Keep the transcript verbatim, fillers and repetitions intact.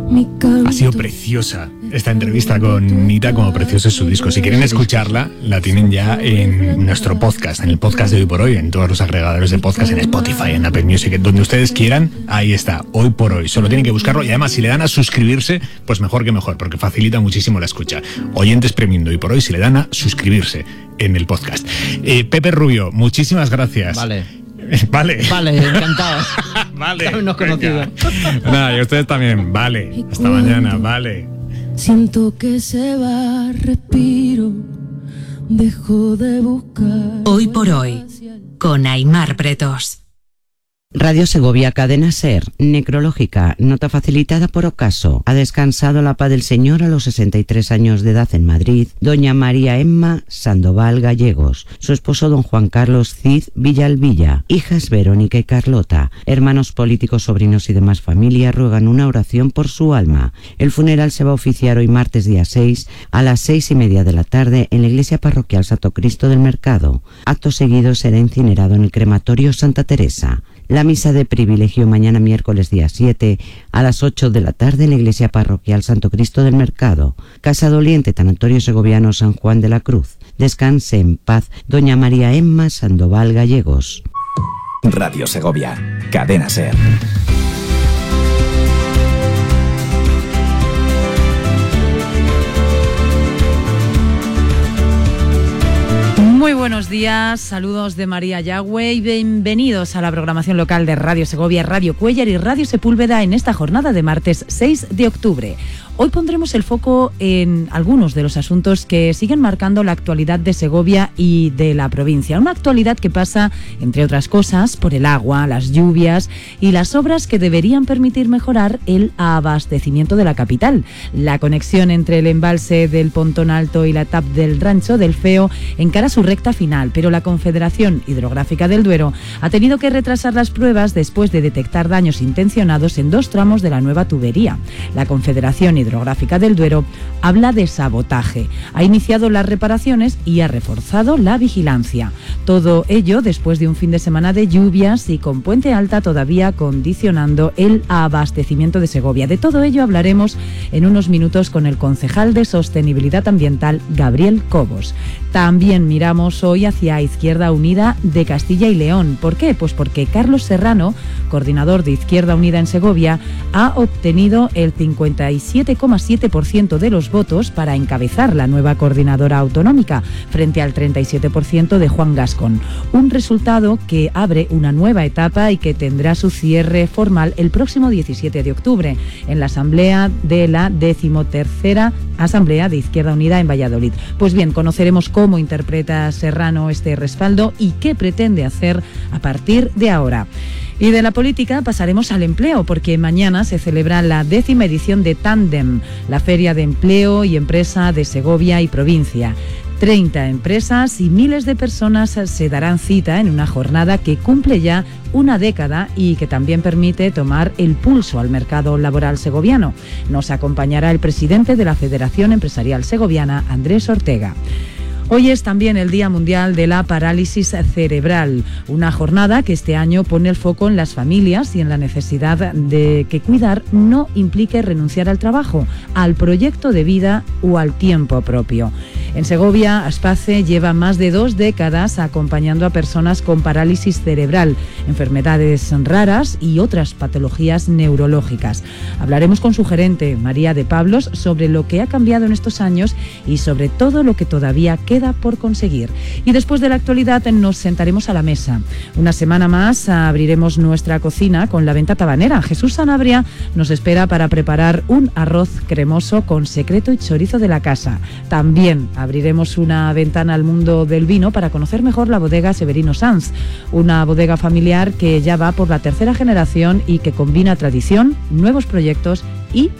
Ha sido preciosa esta entrevista con Nita, como precioso es su disco. Si quieren escucharla, la tienen ya en nuestro podcast, en el podcast de Hoy por Hoy, en todos los agregadores de podcast, en Spotify, en Apple Music, donde ustedes quieran. Ahí está, Hoy por Hoy. Solo tienen que buscarlo y además si le dan a suscribirse, pues mejor que mejor, porque facilita muchísimo la escucha. Oyentes premium de Hoy por Hoy, si le dan a suscribirse en el podcast. Eh, Pepe Rubio, muchísimas gracias. Vale. Vale. Vale, encantado. Vale. Nos conocido. Nada, y ustedes también. Vale. Hasta mañana. Vale. Siento que se va, respiro, dejo de buscar. Hoy por Hoy, con Aimar Pretos. Radio Segovia, Cadena SER, necrológica, nota facilitada por Ocaso. Ha descansado la paz del Señor a los sesenta y tres años de edad en Madrid, doña María Emma Sandoval Gallegos, su esposo don Juan Carlos Cid Villalvilla, hijas Verónica y Carlota, hermanos políticos, sobrinos y demás familia ruegan una oración por su alma. El funeral se va a oficiar hoy martes día seis a las seis y media de la tarde en la iglesia parroquial Santo Cristo del Mercado. Acto seguido será incinerado en el crematorio Santa Teresa. La misa de privilegio mañana miércoles día siete a las ocho de la tarde en la iglesia parroquial Santo Cristo del Mercado. Casa Doliente, Tanatorio Segoviano San Juan de la Cruz. Descanse en paz doña María Emma Sandoval Gallegos. Radio Segovia, Cadena SER. Muy buenos días, saludos de María Yagüe y bienvenidos a la programación local de Radio Segovia, Radio Cuéllar y Radio Sepúlveda en esta jornada de martes seis de octubre. Hoy pondremos el foco en algunos de los asuntos que siguen marcando la actualidad de Segovia y de la provincia. Una actualidad que pasa, entre otras cosas, por el agua, las lluvias y las obras que deberían permitir mejorar el abastecimiento de la capital. La conexión entre el embalse del Pontón Alto y la T A P del Rancho del Feo encara su recta final, pero la Confederación Hidrográfica del Duero ha tenido que retrasar las pruebas después de detectar daños intencionados en dos tramos de la nueva tubería. La Confederación Hidrográfica del Duero habla de sabotaje, ha iniciado las reparaciones y ha reforzado la vigilancia. Todo ello después de un fin de semana de lluvias y con Puente Alta todavía condicionando el abastecimiento de Segovia. De todo ello hablaremos en unos minutos con el concejal de Sostenibilidad Ambiental, Gabriel Cobos. También miramos hoy hacia Izquierda Unida de Castilla y León. ¿Por qué? Pues porque Carlos Serrano, coordinador de Izquierda Unida en Segovia, ha obtenido el cincuenta y siete coma siete por ciento de los votos para encabezar la nueva coordinadora autonómica, frente al treinta y siete por ciento de Juan Gascón. Un resultado que abre una nueva etapa y que tendrá su cierre formal el próximo diecisiete de octubre, en la asamblea de la decimotercera Asamblea de Izquierda Unida en Valladolid. Pues bien, conoceremos cómo interpreta Serrano este respaldo y qué pretende hacer a partir de ahora. Y de la política pasaremos al empleo, porque mañana se celebra la décima edición de Tándem, la Feria de Empleo y Empresa de Segovia y provincia. treinta empresas y miles de personas se darán cita en una jornada que cumple ya una década y que también permite tomar el pulso al mercado laboral segoviano. Nos acompañará el presidente de la Federación Empresarial Segoviana, Andrés Ortega. Hoy es también el Día Mundial de la Parálisis Cerebral, una jornada que este año pone el foco en las familias y en la necesidad de que cuidar no implique renunciar al trabajo, al proyecto de vida o al tiempo propio. En Segovia, Aspace lleva más de dos décadas acompañando a personas con parálisis cerebral, enfermedades raras y otras patologías neurológicas. Hablaremos con su gerente, María de Pablos, sobre lo que ha cambiado en estos años y sobre todo lo que todavía queda por conseguir. Y después de la actualidad nos sentaremos a la mesa. Una semana más abriremos nuestra cocina con la venta tabanera. Jesús Sanabria nos espera para preparar un arroz cremoso con secreto y chorizo de la casa. También abriremos una ventana al mundo del vino para conocer mejor la bodega Severino Sanz, una bodega familiar que ya va por la tercera generación y que combina tradición, nuevos proyectos y